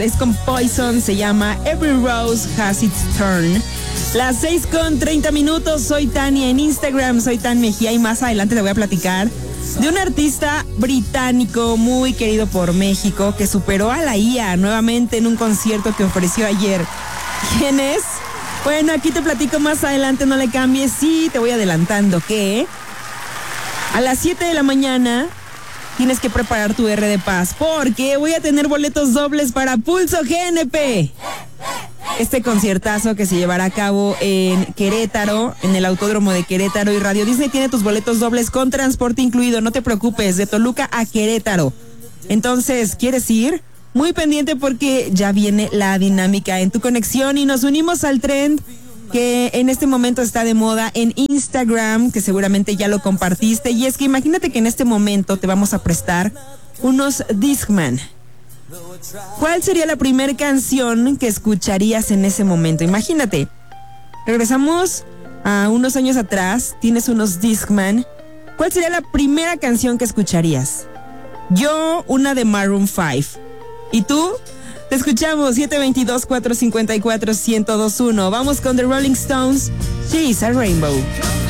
Es con Poison, se llama Every Rose Has Its Turn. Las 6:30. Soy Tania en Instagram, soy Tan Mejía, y más adelante te voy a platicar de un artista británico muy querido por México que superó a la IA nuevamente en un concierto que ofreció ayer. ¿Quién es? Bueno, aquí te platico más adelante, no le cambies. Sí, te voy adelantando que a las 7 de la mañana tienes que preparar tu R de paz porque voy a tener boletos dobles para Pulso GNP. Este conciertazo que se llevará a cabo en Querétaro, en el Autódromo de Querétaro, y Radio Disney tiene tus boletos dobles con transporte incluido, no te preocupes, de Toluca a Querétaro. Entonces, ¿quieres ir? Muy pendiente porque ya viene la dinámica en tu conexión y nos unimos al trend que en este momento está de moda en Instagram, que seguramente ya lo compartiste, y es que imagínate que en este momento te vamos a prestar unos Discman. ¿Cuál sería la primera canción que escucharías en ese momento? Imagínate, regresamos a unos años atrás, tienes unos Discman. ¿Cuál sería la primera canción que escucharías? Yo, una de Maroon 5. ¿Y tú? Te escuchamos, 722-454-1021. Vamos con The Rolling Stones, She's a Rainbow.